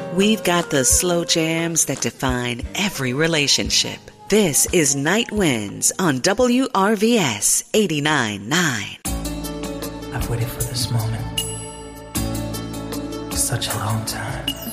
We've got the slow jams that define every relationship. This is Night Winds on WRVS 89.9. I've waited for this moment for such a long time.